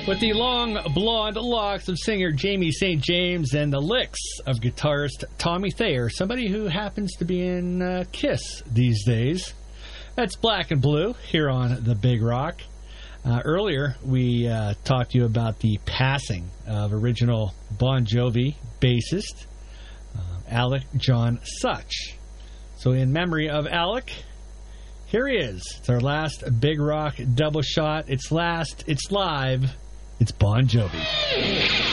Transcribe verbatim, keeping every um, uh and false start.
With the long blonde locks of singer Jamie Saint James and the licks of guitarist Tommy Thayer, somebody who happens to be in uh, Kiss these days. That's Black and Blue here on The Big Rock. Uh, earlier, we uh, talked to you about the passing of original Bon Jovi bassist, uh, Alec John Such. So in memory of Alec, here he is. It's our last Big Rock double shot. It's last, it's live, it's Bon Jovi.